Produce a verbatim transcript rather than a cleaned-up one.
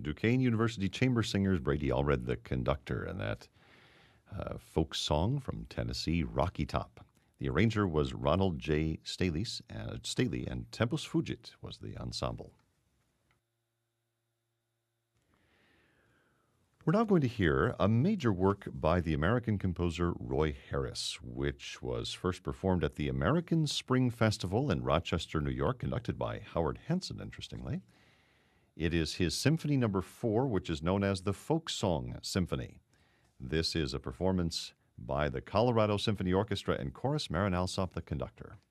Duquesne University Chamber Singers, Brady Allred, the conductor, and that uh, folk song from Tennessee, Rocky Top. The arranger was Ronald J. Staley, uh, Staley, and Tempus Fugit was the ensemble. We're now going to hear a major work by the American composer Roy Harris, which was first performed at the American Spring Festival in Rochester, New York, conducted by Howard Henson, interestingly. It is his Symphony Number Four, which is known as the Folk Song Symphony. This is a performance by the Colorado Symphony Orchestra and Chorus, Marin Alsop, the conductor.